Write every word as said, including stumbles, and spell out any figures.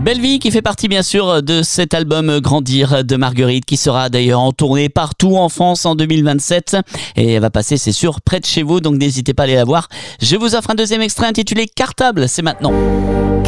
Belle Vie qui fait partie bien sûr de cet album Grandir de Marguerite, qui sera d'ailleurs en tournée partout en France en deux mille vingt-sept, et elle va passer, c'est sûr, près de chez vous, donc n'hésitez pas à aller la voir. Je vous offre un deuxième extrait intitulé Cartable, c'est maintenant.